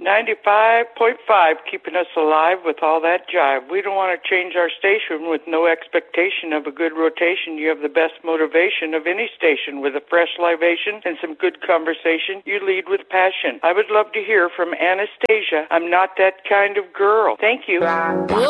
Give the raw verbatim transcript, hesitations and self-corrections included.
ninety-five point five, keeping us alive with all that jive. We don't want to change our station with no expectation of a good rotation. You have the best motivation of any station with a fresh libation and some good conversation. You lead with passion. I would love to hear from Anastasia. I'm not that kind of girl. Thank you.